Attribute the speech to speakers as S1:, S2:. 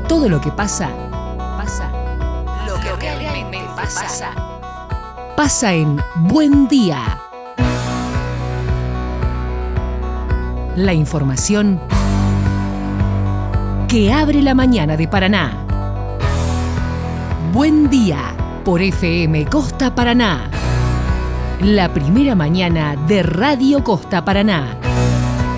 S1: Todo lo que pasa, lo que realmente pasa en Buen Día. La información que abre la mañana de Paraná. Buen Día por FM Costa Paraná. La primera mañana de Radio Costa Paraná.